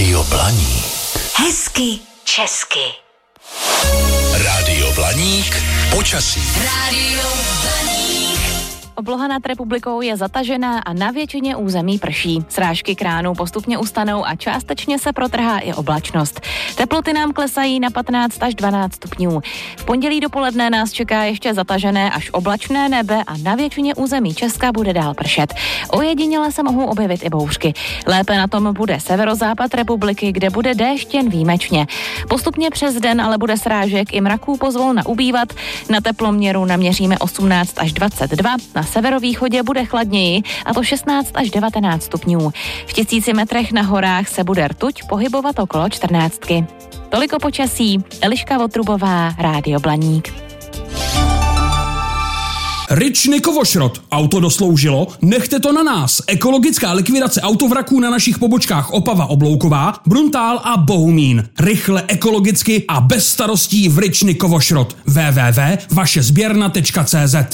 Rádio Blaník. Hezky česky. Rádio Blaník. Počasí. Rádio Blaník. Obloha nad republikou je zatažená a na většině území prší. Srážky kránů postupně ustanou a částečně se protrhá i oblačnost. Teploty nám klesají na 15 až 12 stupňů. V pondělí dopoledne nás čeká ještě zatažené až oblačné nebe a na většině území Česka bude dál pršet. Ojediněle se mohou objevit i bouřky. Lépe na tom bude severozápad republiky, kde bude déšť jen výjimečně. Postupně přes den ale bude srážek i mraků pozvolna ubývat. Na teploměru naměříme 18 až 22, na severovýchodě bude chladněji, a to 16 až 19 stupňů. V 1000 metrech na horách se bude rtuť pohybovat okolo 14. Toliko počasí. Eliška Votrubová, Rádio Blaník. Ryčny Kovošrot. Auto dosloužilo? Nechte to na nás. Ekologická likvidace autovraků na našich pobočkách Opava Oblouková, Bruntál a Bohumín. Rychle, ekologicky a bez starostí v Ryčny Kovošrot. www.vašezběrna.cz